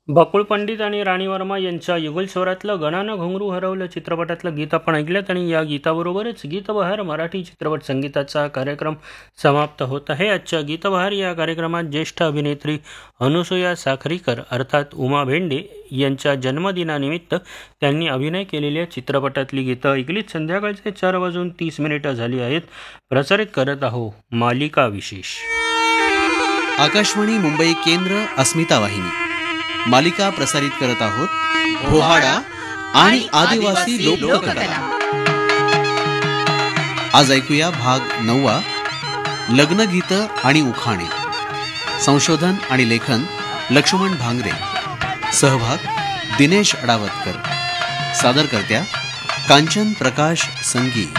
बकुळ पंडित आणि राणी वर्मा यांच्या युगल स्वरातलं गणानं घुंगरू हरवलं चित्रपटातलं गीत आपण ऐकलं आणि या गीताबरोबरच गीतबहार मराठी चित्रपट संगीताचा कार्यक्रम समाप्त होत आहे. आजच्या गीतबहार या कार्यक्रमात ज्येष्ठ अभिनेत्री अनुसूया साखरीकर अर्थात उमा भेंडे यांच्या जन्मदिनानिमित्त त्यांनी अभिनय केलेल्या चित्रपटातली गीतं ऐकलीत. संध्याकाळचे 4:30 झाली आहेत. प्रसारित करत आहो मालिका विशेष. आकाशवाणी मुंबई केंद्र अस्मिता वाहिनी मालिका प्रसारित करत आहोत भोहाडा आणि आदिवासी लोककला. आज ऐकूया भाग 9 लग्नगीत आणि उखाणे. संशोधन आणि लेखन लक्ष्मण भांगरे. सहभाग दिनेश अडावतकर. सादरकर्त्या कांचन प्रकाश संगीत.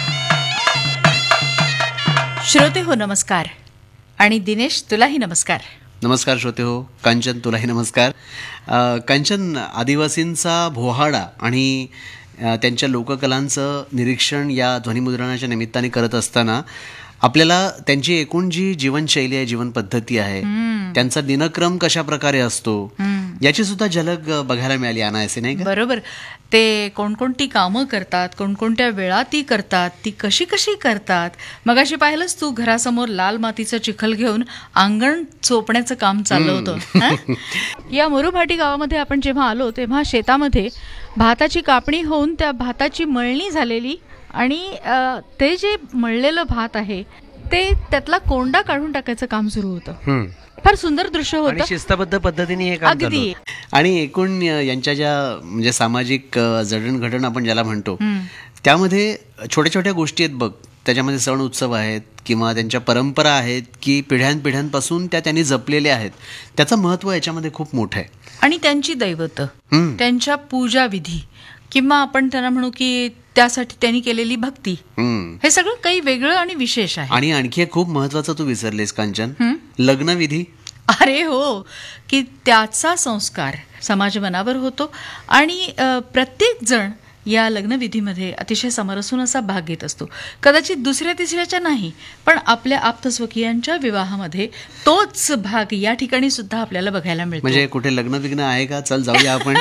श्रोते हो नमस्कार. आणि दिनेश तुलाही नमस्कार. नमस्कार श्रोते हो. कांचन तुलाही नमस्कार. कांचन, आदिवासींचा भोहाडा आणि त्यांच्या लोककलांचं निरीक्षण या ध्वनिमुद्रणाच्या निमित्ताने करत असताना आपल्याला त्यांची एकूण जी जीवनशैली आहे, जीवन पद्धती आहे, त्यांचा दिनक्रम कशा प्रकारे असतो याची सुद्धा झलक बघायला मिळाली अनायासे, नाही का? बरोबर. ते कोणकोणती कामं करतात, कोणकोणत्या वेळा ती करतात, ती कशी कशी करतात. मगाशी पाहिलंच तू, घरासमोर लाल मातीचं चिखल घेऊन अंगण चोपण्याचं काम चाललं होतं. या मुरुभाटी गावामध्ये आपण जेव्हा आलो तेव्हा शेतामध्ये भाताची कापणी होऊन त्या भाताची मळणी झालेली आणि ते जे मळलेलं भात आहे ते त्यातला कोंडा काढून टाकायचं काम सुरू होतं. फार सुंदर दृश्य होतं. शिस्तबद्ध पद्धतीने हे काम अगदी. आणि एकूण यांच्या ज्या म्हणजे सामाजिक जडणघडण आपण ज्याला म्हणतो त्यामध्ये छोट्या छोट्या गोष्टी आहेत बघ. त्याच्यामध्ये सण उत्सव आहेत किंवा त्यांच्या परंपरा आहेत की पिढ्यानपिढ्यांपासून त्यांनी जपलेल्या आहेत. त्याचं महत्त्व याच्यामध्ये खूप मोठं आहे. आणि त्यांची दैवत, त्यांच्या पूजा विधी किंवा आपण त्यांना म्हणू की त्यासाठी त्यांनी केलेली भक्ती, हे सगळं काही वेगळं आणि विशेष आहे. आणि आणखी एक खूप महत्वाचं तू विसरलेस कांचन, लग्नविधी. अरे हो, की त्याचा संस्कार समाज मनावर होतो आणि प्रत्येक जण या लग्नविधीमध्ये अतिशय समरसून असा भाग घेत असतो. कदाचित दुसऱ्या तिसऱ्याच्या नाही, पण आपल्या आप्तस्वकीयांच्या विवाहामध्ये तोच भाग या ठिकाणी सुद्धा आपल्याला बघायला मिळतो. म्हणजे कुठे लग्न विघ्न आहे का? चल जाऊया आपण.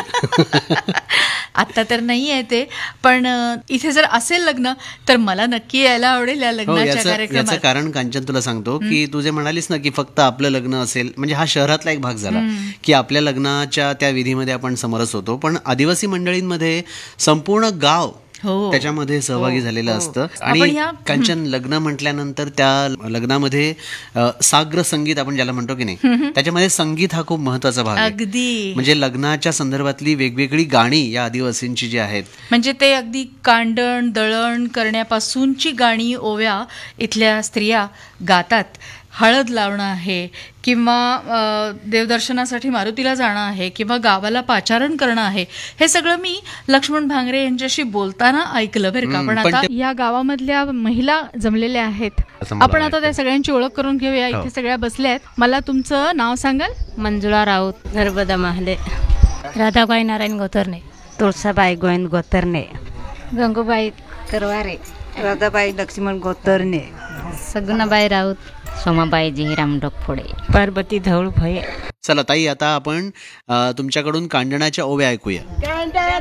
आता तर नाही आहे ते, पण इथे जर असेल लग्न तर मला नक्की यायला आवडेल या लग्नाच्या कार्यक्रमात. याचं कारण कांचन तुला सांगतो की तू जे म्हणालीस ना की फक्त आपलं लग्न असेल, म्हणजे हा शहरातला एक भाग झाला की आपल्या लग्नाच्या त्या विधीमध्ये आपण समरस होतो, पण आदिवासी मंडळींमध्ये संपूर्ण गाव त्याच्यामध्ये सहभागी झालेलं असतं. आणि कांचन, लग्न म्हटल्यानंतर त्या लग्नामध्ये साग्र संगीत आपण ज्याला म्हणतो की नाही, त्याच्यामध्ये संगीत हा खूप महत्वाचा भाग आहे. अगदी. म्हणजे लग्नाच्या संदर्भातली वेगवेगळी गाणी या आदिवासींची जी आहेत, म्हणजे ते अगदी कांडण दळण करण्यापासूनची गाणी ओव्या इथल्या स्त्रिया गातात. हळद लावणं आहे किंवा देवदर्शनासाठी मारुतीला जाणं आहे किंवा गावाला पाचारण करणं आहे, हे सगळं मी लक्ष्मण भांगरे यांच्याशी बोलताना ऐकलं बरं का. पण आता या गावामधल्या महिला जमलेल्या आहेत, आपण आता त्या सगळ्यांची ओळख करून घेऊया. इथे सगळ्या बसल्या आहेत. मला तुमचं नाव सांगाल? मंजुळा राऊत, नर्मदा महाले, राधाबाई नारायण गोतरणे, तुळसाबाई गोविंद गोतरणे, गंगूबाई तरवारे, राधाबाई लक्ष्मण गोतरणे, सगुणाबाई राऊत, सोमाबाई जिहिराम डोकफोडे, पार्वती धौळ भये. चला ताई, आता आपण तुमच्याकडून कांडणाच्या ओव्या ऐकूया.